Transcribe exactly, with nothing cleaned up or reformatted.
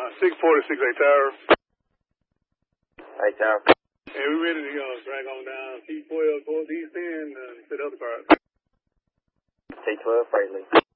six forty-six A Tower. A Tower. And we're ready to uh, drag on down T twelve towards East End uh, to the other car. T twelve, Freightley.